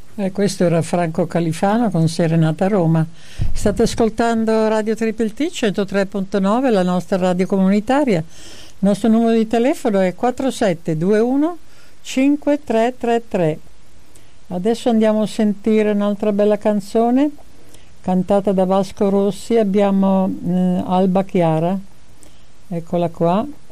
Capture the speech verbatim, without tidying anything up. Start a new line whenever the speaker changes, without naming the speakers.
E questo era Franco Califano con Serenata Roma. State ascoltando Radio Triple T centotré virgola nove, la nostra radio comunitaria. Il nostro numero di telefono è quattro sette due uno cinque tre tre tre. Adesso andiamo a sentire un'altra bella canzone cantata da Vasco Rossi. Abbiamo eh, Alba Chiara, eccola qua.